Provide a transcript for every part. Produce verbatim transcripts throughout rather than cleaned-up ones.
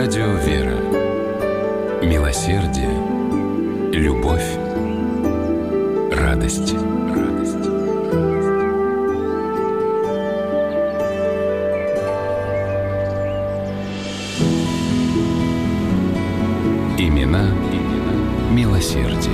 Радио «Вера». Милосердие, любовь, радость. радость. Имена, имена милосердия.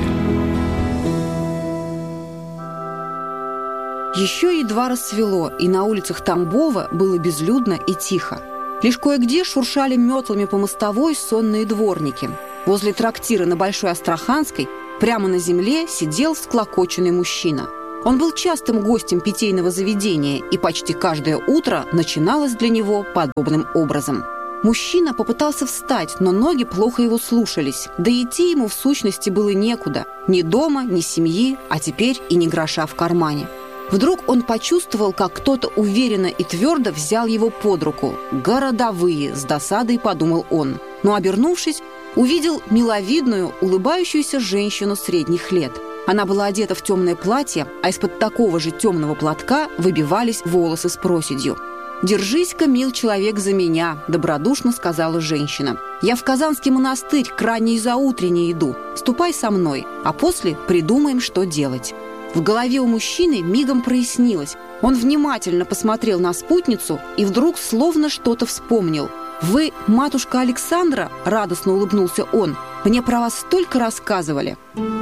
Еще едва рассвело, и на улицах Тамбова было безлюдно и тихо. Лишь кое-где шуршали метлами по мостовой сонные дворники. Возле трактира на Большой Астраханской прямо на земле сидел всклокоченный мужчина. Он был частым гостем питейного заведения, и почти каждое утро начиналось для него подобным образом. Мужчина попытался встать, но ноги плохо его слушались, да идти ему в сущности было некуда. Ни дома, ни семьи, а теперь и ни гроша в кармане. Вдруг он почувствовал, как кто-то уверенно и твердо взял его под руку. «Городовые!» – с досадой подумал он. Но, обернувшись, увидел миловидную, улыбающуюся женщину средних лет. Она была одета в темное платье, а из-под такого же темного платка выбивались волосы с проседью. «Держись-ка, мил человек, за меня!» – добродушно сказала женщина. «Я в Казанский монастырь к ранней заутренне иду. Ступай со мной, а после придумаем, что делать». В голове у мужчины мигом прояснилось. Он внимательно посмотрел на спутницу и вдруг словно что-то вспомнил. «Вы матушка Александра?» – радостно улыбнулся он. «Мне про вас столько рассказывали».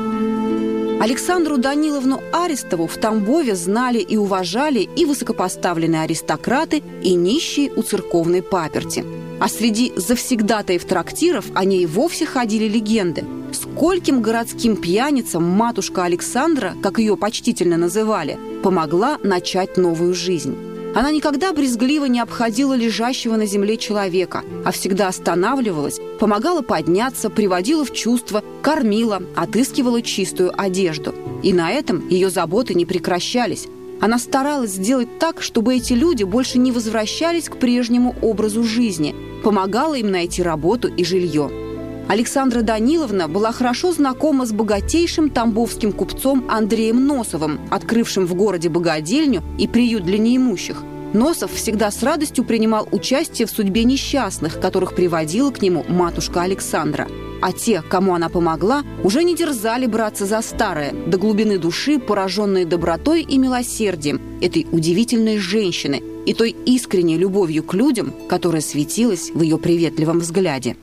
Александру Даниловну Арестову в Тамбове знали и уважали и высокопоставленные аристократы, и нищие у церковной паперти. А среди завсегдатаев трактиров о ней вовсе ходили легенды. Скольким городским пьяницам матушка Александра, как ее почтительно называли, помогла начать новую жизнь. Она никогда брезгливо не обходила лежащего на земле человека, а всегда останавливалась, помогала подняться, приводила в чувство, кормила, отыскивала чистую одежду. И на этом ее заботы не прекращались. Она старалась сделать так, чтобы эти люди больше не возвращались к прежнему образу жизни, помогала им найти работу и жилье. Александра Даниловна была хорошо знакома с богатейшим тамбовским купцом Андреем Носовым, открывшим в городе богадельню и приют для неимущих. Носов всегда с радостью принимал участие в судьбе несчастных, которых приводила к нему матушка Александра. А те, кому она помогла, уже не дерзали браться за старое, до глубины души пораженные добротой и милосердием этой удивительной женщины и той искренней любовью к людям, которая светилась в ее приветливом взгляде.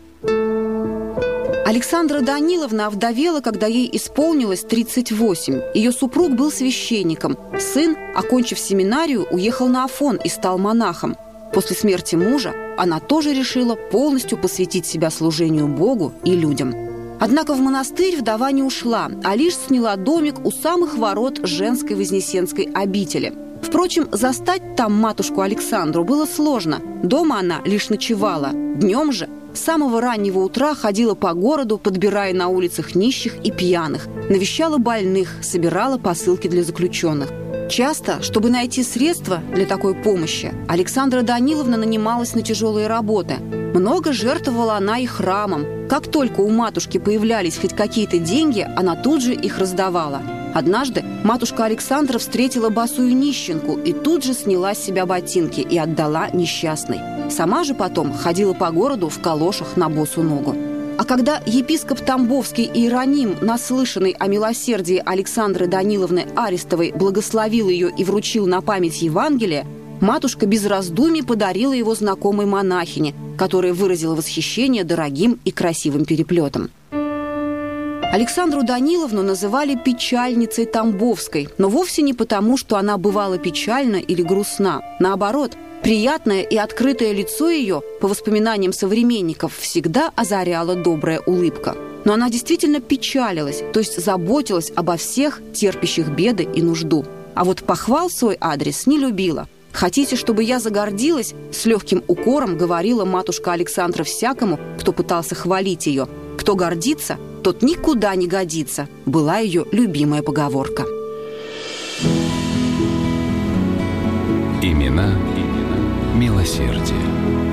Александра Даниловна овдовела, когда ей исполнилось тридцать восемь. Ее супруг был священником. Сын, окончив семинарию, уехал на Афон и стал монахом. После смерти мужа она тоже решила полностью посвятить себя служению Богу и людям. Однако в монастырь вдова не ушла, а лишь сняла домик у самых ворот женской вознесенской обители. Впрочем, застать там матушку Александру было сложно. Дома она лишь ночевала. Днем же с самого раннего утра ходила по городу, подбирая на улицах нищих и пьяных, навещала больных, собирала посылки для заключенных. Часто, чтобы найти средства для такой помощи, Александра Даниловна нанималась на тяжелые работы. Много жертвовала она и храмом. Как только у матушки появлялись хоть какие-то деньги, она тут же их раздавала. Однажды матушка Александра встретила босую нищенку и тут же сняла с себя ботинки и отдала несчастной. Сама же потом ходила по городу в калошах на босу ногу. А когда епископ Тамбовский Иероним, наслышанный о милосердии Александры Даниловны Арестовой, благословил ее и вручил на память Евангелие, матушка без раздумий подарила его знакомой монахине, которая выразила восхищение дорогим и красивым переплетом. Александру Даниловну называли печальницей Тамбовской, но вовсе не потому, что она бывала печальна или грустна. Наоборот, приятное и открытое лицо ее, по воспоминаниям современников, всегда озаряла добрая улыбка. Но она действительно печалилась, то есть заботилась обо всех, терпящих беды и нужду. А вот похвал в свой адрес не любила. «Хотите, чтобы я загордилась?» – с легким укором говорила матушка Александра всякому, кто пытался хвалить ее. «Кто гордится, тот никуда не годится», – была ее любимая поговорка. Имена, имена милосердия.